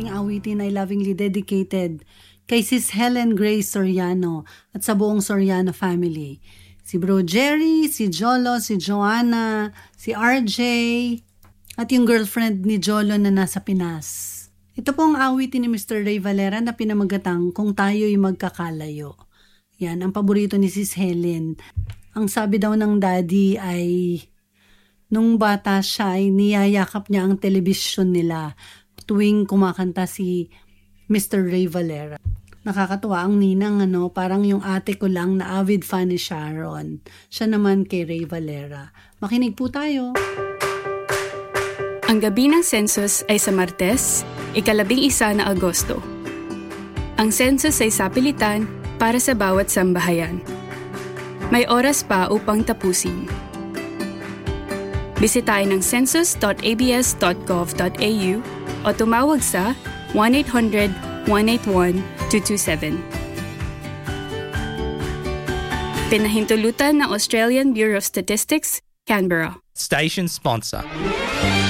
ating awitin ay lovingly dedicated kay Sis Helen Grace Soriano at sa buong Soriano family. Si Bro Jerry, si Jolo, si Joanna, si RJ, at yung girlfriend ni Jolo na nasa Pinas. Ito po ang awitin ni Mr. Ray Valera na pinamagatang Kung Tayo'y Magkakalayo. Yan, ang paborito ni Sis Helen. Ang sabi daw ng daddy ay nung bata siya ay niyayakap niya ang telebisyon nila tuwing kumakanta si Mr. Ray Valera. Nakakatuwa ang ninang, parang yung ate ko lang na avid fan ni Sharon. Siya naman kay Ray Valera. Makinig po tayo. Ang gabi ng census ay sa Martes, 11 na Agosto. Ang census ay sapilitan para sa bawat sambahayan. May oras pa upang tapusin. Bisitahin ang census.abs.gov.au o tumawag sa 1-800-181-227. Pinahintulutan ng Australian Bureau of Statistics, Canberra. Station sponsor.